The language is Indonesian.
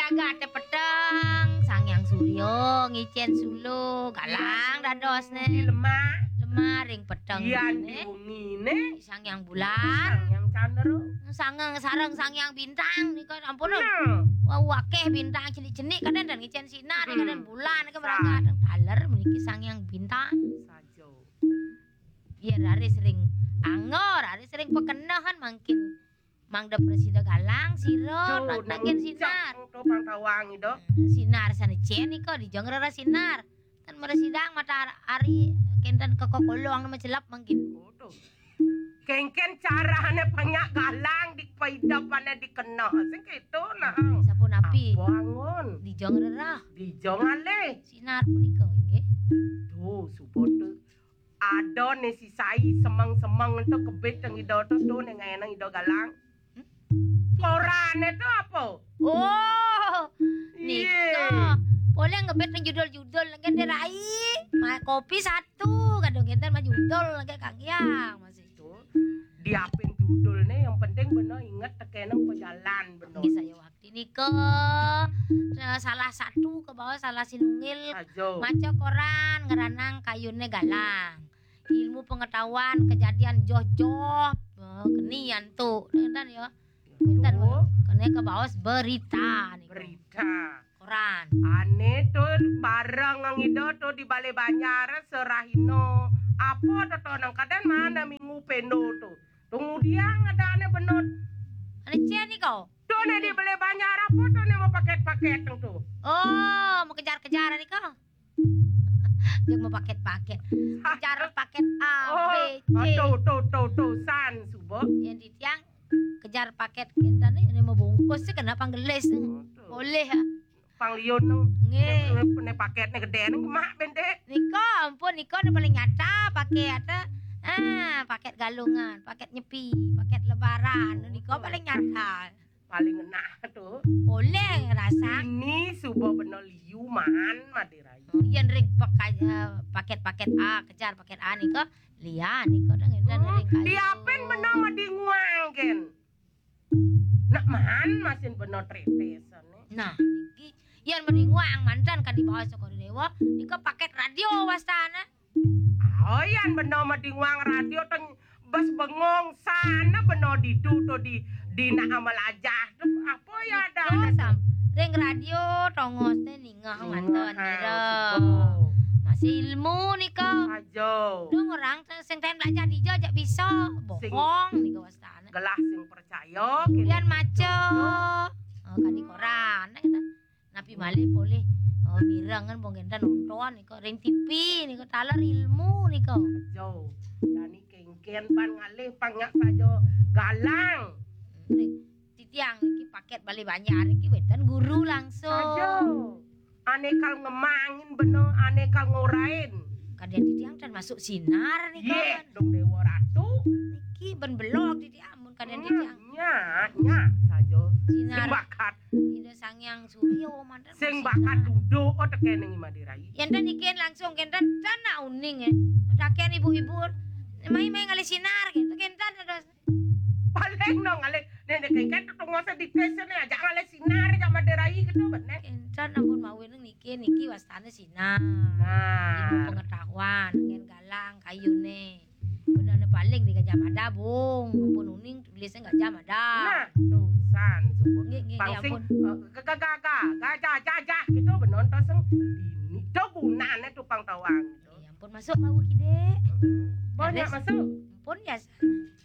Braga te pedang, Sangyang Suryo, ngicen sulu, galang dadosne. Lemah ring pedang. Yan diungine. Sangyang bulan. Sangyang candero. Sareng Sangyang bintang nika ampun. Wakeh bintang cilik-cilik kadang dan ngicen sinar kadang bulan ke Braga daler meniki Sangyang bintang. Sajo. Iya dari sering angor, dari sering pekenahan makin Mang da presida galang siro nagin sinar. To pantawang itu. Sinar sana cen iko di jongrera sinar. Tan meresidang mata ari kentan kekokolong macelap mangkin. Tuh. Kengken carane panyak galang di paidapane dikena. Sing kitu nah. Sampun api. Bangun. Di jongrera. Di jongale. Sinar punika nggih. Tuh subote. Ada nih si sai semang-semang itu kebet yang ido tuh ning enang ido galang. Koran itu apa? Oh, nika. Boleh ngebet nang judul-judul nang derai. Kopi satu, kadang kita mah judul lagi Kang Yang masih. Itu diapin judulnya yang penting bener inget tekenang pejalan bener. Nggih saya waktu nika salah satu ke bawah salah sinungil maca koran ngeranang kayune galang. Ilmu pengetahuan kejadian joh-joh kenian tuh. Enten ya. Pinten kene ke bawah berita nih. Berita. Koran. Ane tuh barang ang ido tuh di Balai Banjar serahino. Apa tuh nang kadan mana minggu pendo tuh. Kemudian ada ane bener. Ane cen nih kau. Tuh nih di Balai Banjar apa tuh nih mau paket-paket tuh. Oh, mau kejar-kejaran nih kau. Dia mau paket-paket. Kejar paket A, B, C. Tuh, san subo. Yang di tiang kejar paket kentan ini mau bungkus sih kenapa ngeles boleh ya panglion ne paketnya gede nih mak bende niko ampun niko udah paling nyata paket paket galungan paket nyepi paket lebaran niko paling nyata paling enak tuh boleh rasa ini subuh bener liuman madirai iya ring paket A kejar paket A niko lian niko udah ngendan ring kayu diapin bener madi nguang ken nak man masin bener tretesan nah niki yan madi nguang mantan kan di bawah Sokor Dewa niko paket radio wastana oh yan bener madi nguang radio tuh bas bengong sana bener didu tuh di nak amal aja apa ya ada ring radio tongosnya ningah mantan nira masih ilmu nih kau ajo dong orang sing ten belajar di jak bisa bohong nih kau wastana gelas sing percaya kemudian maco kan di koran napi malih boleh mirang kan bonggentan nonton nih kau ring TV nih kau talar ilmu nih kau ajo yani kengken ban ngalih pangyak saja galang titiang niki paket Balai Banjar niki wetan guru langsung ajo ane kal ngemangin bener ane kal ngorain kadian titiang dan masuk sinar nih kan dong Dewa Ratu niki ben belok titiang mun kadian titiang nya sajo sinar sing bakat ida Sangyang Suryo mantan sing bakat duduk o tekeneng Madirai yanten iken langsung kentan dana uning takian ibu-ibu mai ngali sinar gitu kentan terus paling no ngalih nenek kengken tuh ngose di desa nih aja ngalih sinar aja Madirai gitu bener kentan ampun mau niki wastane sinar ilmu pengetahuan ngen galang kayune bener paling di Gajah Mada bung ampun uning tulisnya Gajah Mada nah tuh san subuh pangsing gajah gitu bener tuh seng ini tuh gunane tuh pangtawang ya ampun masuk mau kide banyak masuk ampun ya